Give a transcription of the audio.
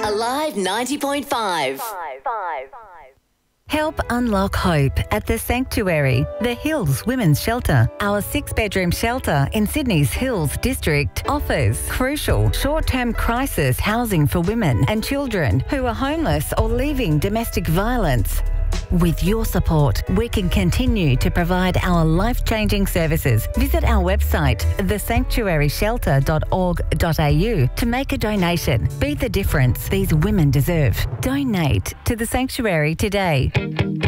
Alive 90.5. Help unlock hope at The Sanctuary, the Hills Women's Shelter. Our 6-bedroom shelter in Sydney's Hills District offers crucial short-term crisis housing for women and children who are homeless or leaving domestic violence. With your support, we can continue to provide our life-changing services. Visit our website, thesanctuaryshelter.org.au to make a donation. Be the difference these women deserve. Donate to The Sanctuary today.